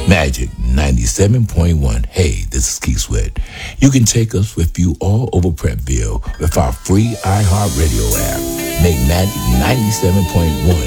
Magic 97.1. Hey, this is Keith Sweat. You can take us with you all over Prentville with our free iHeartRadio app. Make Magic 97.1